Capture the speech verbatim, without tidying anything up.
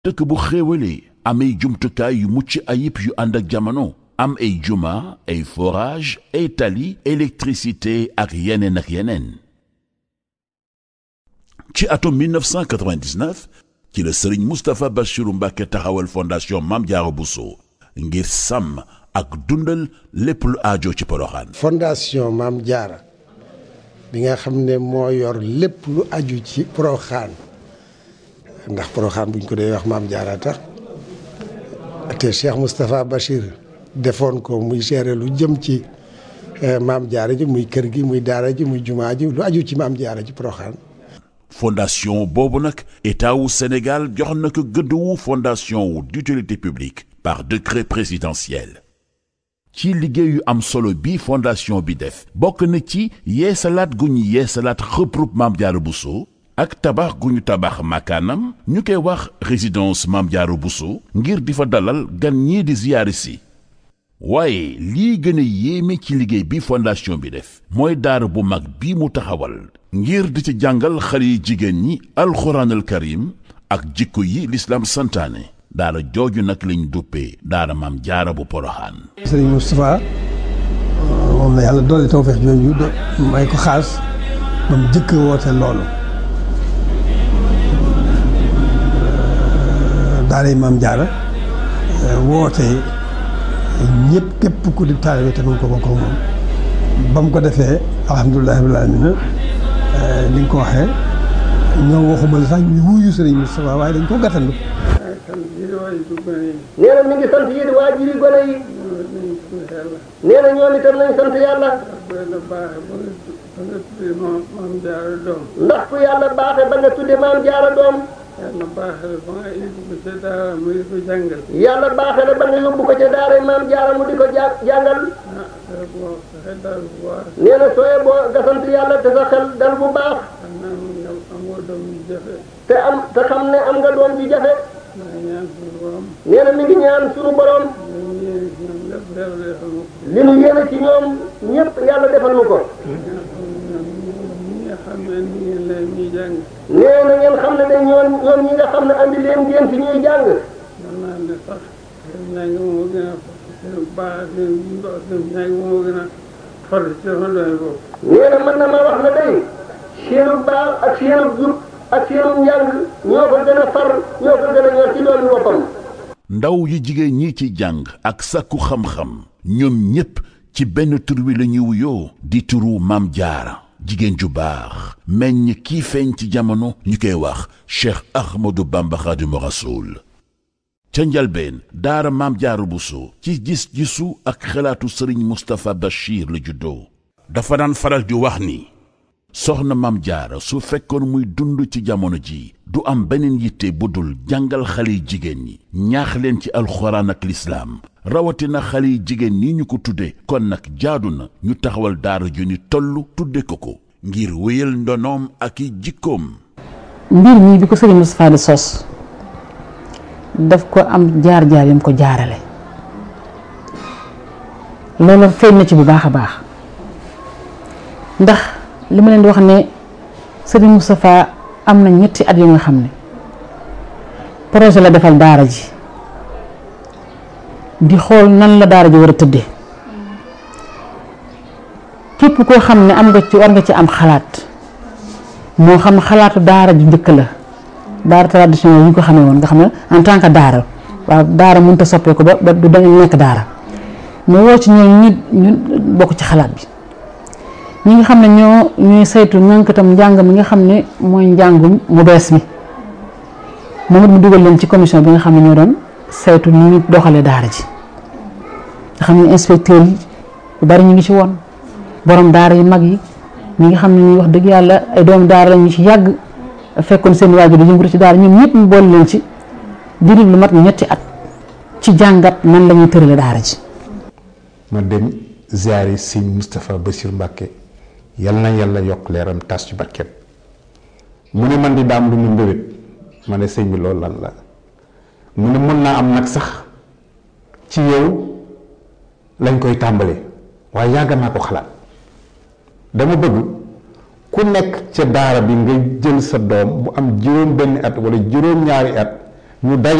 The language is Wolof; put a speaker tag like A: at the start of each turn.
A: dëkk bu xéewalee am ay jumtukaay yu mucc ayib yu ànd ak jamono am ay juma ay forage ay tali électricité ak yeneen ak yeneen ci atum mille neuf cent quatre-vingt-dix-neuf ci la Serigne Moustapha Bassirou Mbacké taxawal fondation Mame Diarra Bousso ngir sàmm ak dundal lépp lu aajo ci Porokhane.
B: fondation Mame Diarra bi nga xam ne moo yor lépp lu aju ci Porokhane ndax Porokhane buñ ko dee wax Mame Diarra tax te Cheikh Moustapha Bachir defoon ko muy gérer lu jëm ci Mame Diarra ji muy kër gi muy daara ji muy jumaa ji lu aju ci Mame Diarra ji Porokhane.
A: fondation boobu nag état wu Sénégal jox na ko gëdd wu fondation wu d'utilité publique par décret présidentiel. ci liggéey yu am solo bi fondation bi def bokk na ci yeesalaat gu ñu yeesalaat xëprub Mame Diarra Bousso ak tabax gu ñu tabax makaanam ñu koy wax résidence Mame Diarra Bousso ngir di fa dalal gan ñii di ziyaari si waaye lii gën a yéeme ci liggéey bi fondation bi def mooy daara bu mag bi mu taxawal ngir di ci jàngal xale yi jigéen ñi alxuraanal karim ak jikko yi lislaam santaane daara jooju nag lañ duppee daara Mame Diarra bu Porokhane.
C: Sëriñ Moustapha moom la yàlla doole tawfeex jooju may ko xaas ba mu jëkk woote loolu daara Mame Diarra woote ñëpp képp ku di taalibe te mu ko bokk moom ba mu ko defee alhamdulilah rabbil aalamiina ni nga ko waxee ñoo waxuma la sax ñu wuyu Sëriñ Moustapha waaye dañ ko gàttandu.
D: nee na mi ngi sant yéen waajuri gone yi. nee na ñoom itam nañ sant yàlla. ndax ku yàlla baaxee ba nga tudde Mame Diarra doom. yàlla baaxee ba nga yóbbu ko ca daara mu di ko jàngal. yàlla baaxee la ba nga yóbbu ko ca daara Mame Diarra mu di ko ja jàngal. nee na sooyee boo nga sant yàlla te sa xel dal bu baax. te am te xam ne am nga doom ji jafe. nee na mi ngi ñaan sunu borom. li nu yéene ci ñoom ñëpp yàlla defal nu ko. nee na ngeen xam ne de ñoom ñoom ñi nga xam ne andi leen ngeen fi ñuy jàng. nee na mën na ma wax na day seenu baax ak seenu jub ak seenu njàng ñoo ko gën a far ñoo ko gën a ñor ci doomu boppam.
A: ndaw yu jigéen ñi ci jàng ak sàkku xam-xam ñoom ñépp ci benn tur wi la ñuy wuyoo di turu Mame Diarra jigéen ju baax meññ kii feeñ ci jamono ñu koy wax Cheikh Ahmadou Bamba Khadimu Rasoul ca njalbeen daara Mame Diarra Bousso ci gis-gisu ak xalaatu Serigne Moustapha Bachir la juddoo dafa daan faral di wax ni soxna Mame Diarra su fekkoon muy dund ci jamono ji du am beneen yitte bu dul jàngal xale yi jigéen ñi ñaax leen ci alxuraan ak lislaam rawatina xale yi jigéen ñi ñu ko tudde kon nag jaadu na ñu taxawal daara ju ni toll tudde ko ko ngir wéyal ndonoom ak i jikkoom.
E: mbir mi bi ko Serigne Moustapha di sos daf ko am jaar-jaar yam ko jaarale loolu feeñ na ci bu baax a baax ndax li ma leen di wax ne Serigne Moustapha am na ñetti at yu nga xam ne projet la defal daara ji di xool nan la daara ji war a tëddee képp koo xam ne am nga ci war nga ci am xalaat moo xam xalaatu daara ju njëkk la daara traditionnel yi ñu ko xamee woon nga xam ne en tant que daara waaw daara mënut a soppee ko ba ba du dañu nekk daara mu woo ci ñoom ñu ñu bokk ci xalaat bi. ñi nga xam ne ñoo ñuy saytu ñànkatam njàng mi nga xam ne mooy njàngum mu bees mi moom it mu dugal leen ci commission bi nga xam ne ñoo doon saytu ni ñu doxalee daara ji nga xam ne inspecteur yi bu bari ñu ngi ci woon borom daara yu mag yi ñi nga xam ne ñu wax dëgg yàlla ay doomu daara la ñu ci yàgg fekkoon seen waajur di yëngatu ci daara ñoom ñëpp mu boole leen ci diiru lu mat ñetti at ci jàngat nan la ñuy tërale daara ji.
F: ma dem ziyaari Sëñ Moustapha Bassirou Mbacké yal na yàlla yokk leeram tas ci barkeem mu ne man di daam lu mu mbébét ma ne sëñ bi loolu lan la mu ne mën naa am nag sax ci yow lañ koy tàmbalee waaye yàgg naa ko xalaat dama bëgg ku nekk ca daara bi nga jël sa doom bu am juróom benn at wala juróom ñaari at ñu daje